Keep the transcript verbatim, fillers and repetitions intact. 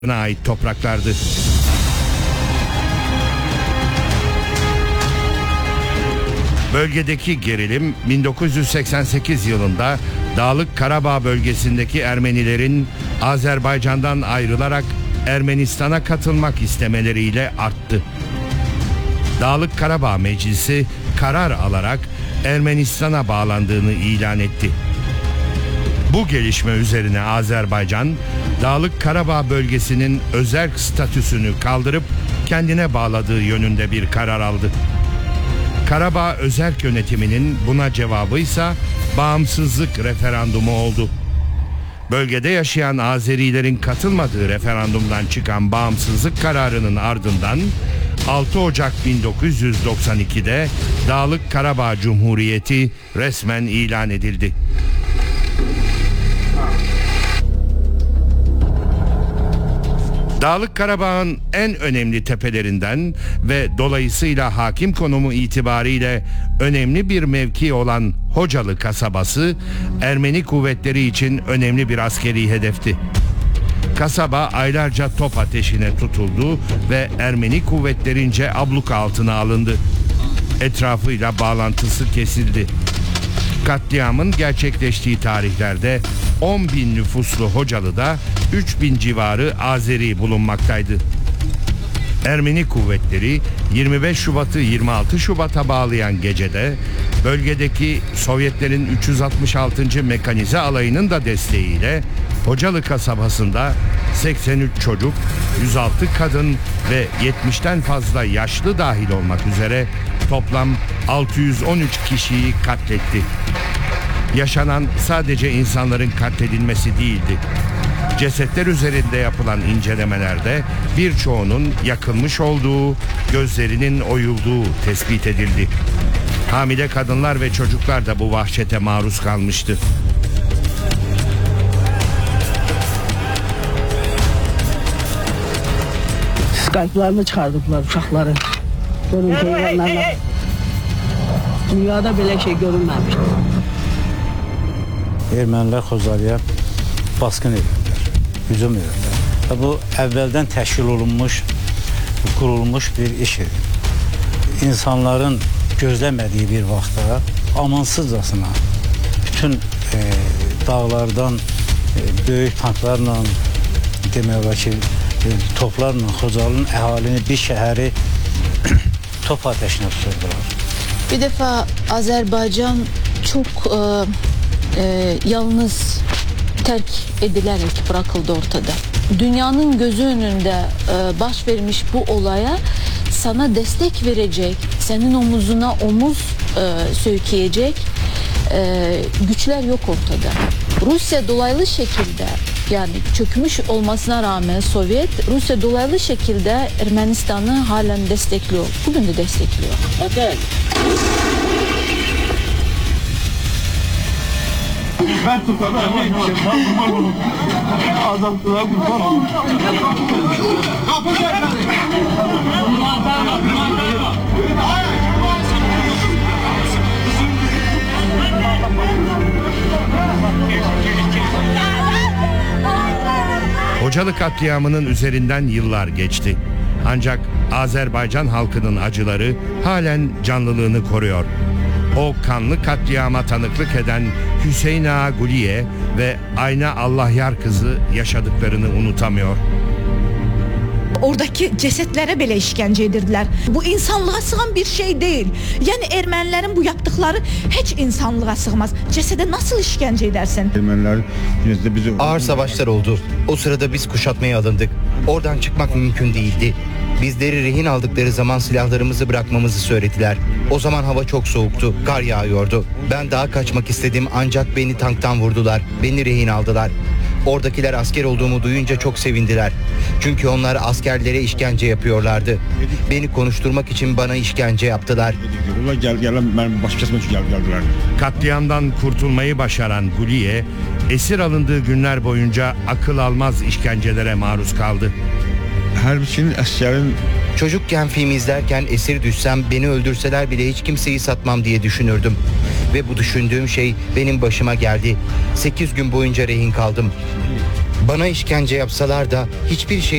ait topraklardı. Bölgedeki gerilim bin dokuz yüz seksen sekiz yılında Dağlık Karabağ bölgesindeki Ermenilerin Azerbaycan'dan ayrılarak Ermenistan'a katılmak istemeleriyle arttı. Dağlık Karabağ Meclisi karar alarak Ermenistan'a bağlandığını ilan etti. Bu gelişme üzerine Azerbaycan, Dağlık Karabağ bölgesinin özerk statüsünü kaldırıp kendine bağladığı yönünde bir karar aldı. Karabağ özerk yönetiminin buna cevabıysa bağımsızlık referandumu oldu. Bölgede yaşayan Azerilerin katılmadığı referandumdan çıkan bağımsızlık kararının ardından altı Ocak bin dokuz yüz doksan iki'de Dağlık Karabağ Cumhuriyeti resmen ilan edildi. Dağlık Karabağ'ın en önemli tepelerinden ve dolayısıyla hakim konumu itibariyle önemli bir mevki olan Hocalı kasabası Ermeni kuvvetleri için önemli bir askeri hedefti. Kasaba aylarca top ateşine tutuldu ve Ermeni kuvvetlerince abluka altına alındı. Etrafıyla bağlantısı kesildi. Katliamın gerçekleştiği tarihlerde on bin nüfuslu Hocalı'da üç bin civarı Azeri bulunmaktaydı. Ermeni kuvvetleri yirmi beş Şubat'ı yirmi altı Şubat'a bağlayan gecede bölgedeki Sovyetlerin üç yüz altmış altıncı Mekanize Alayı'nın da desteğiyle Hocalı kasabasında seksen üç çocuk, yüz altı kadın ve yetmişten fazla yaşlı dahil olmak üzere toplam altı yüz on üç kişiyi katletti. Yaşanan sadece insanların katledilmesi değildi. Cesetler üzerinde yapılan incelemelerde birçoğunun yakılmış olduğu, gözlerinin oyulduğu tespit edildi. Hamile kadınlar ve çocuklar da bu vahşete maruz kalmıştı. Kalplerini çıkardılar uşakların. Görün hayvanlarla. Dünyada böyle şey görünmemiş. Ermənilər Xocalıya baskın edirlər, hücum edirlər. Bu əvvəldən təşkil olunmuş, qurulmuş bir iş idi. İnsanların gözləmədiyi bir vaxtda amansızcasına bütün e, dağlardan e, böyük tanklarla, demək olar ki, e, toplarla Xocalının əhalini, bir şəhəri top ateşine tuturdular. Bir defa Azerbaycan çok e, e, yalnız terk edilerek bırakıldı ortada. Dünyanın gözü önünde e, baş vermiş bu olaya sana destek verecek, senin omuzuna omuz e, söykeyecek e, güçler yok ortada. Rusya dolaylı şekilde, yani çökmüş olmasına rağmen Sovyet, Rusya dolaylı şekilde Ermenistan'ı halen destekliyor. Bugün de destekliyor. Evet. Ben tutarım. Azaltılar kurban. Hocalı katliamının üzerinden yıllar geçti. Ancak Azerbaycan halkının acıları halen canlılığını koruyor. O kanlı katliama tanıklık eden Hüseyin Ağa Guliye ve Ayna Allahyar kızı yaşadıklarını unutamıyor. Oradaki cesetlere bile işkence edirdiler. Bu insanlığa sığan bir şey değil. Yani Ermenilerin bu yaptıkları hiç insanlığa sığmaz. Cesede nasıl işkence edersin? Ermeniler bizi... Ağır savaşlar oldu. O sırada biz kuşatmaya alındık. Oradan çıkmak mümkün değildi. Bizleri rehin aldıkları zaman silahlarımızı bırakmamızı söylediler. O zaman hava çok soğuktu, kar yağıyordu. Ben daha kaçmak istedim ancak beni tanktan vurdular. Beni rehin aldılar. Oradakiler asker olduğumu duyunca çok sevindiler. Çünkü onlar askerlere işkence yapıyorlardı. Beni konuşturmak için bana işkence yaptılar. Gel gel ben başkasına gel geldiler. Katliamdan kurtulmayı başaran Guliye, esir alındığı günler boyunca akıl almaz işkencelere maruz kaldı. Her şeyin askerin... Çocukken film izlerken esir düşsem beni öldürseler bile hiç kimseyi satmam diye düşünürdüm. Ve bu düşündüğüm şey benim başıma geldi. Sekiz gün boyunca rehin kaldım. Bana işkence yapsalar da hiçbir şey